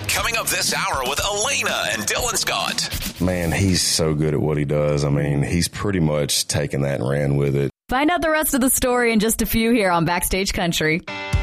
Coming up this hour with Elena and Dylan Scott. Man, he's so good at what he does. I mean, he's pretty much taken that and ran with it. Find out the rest of the story in just a few here on Backstage Country.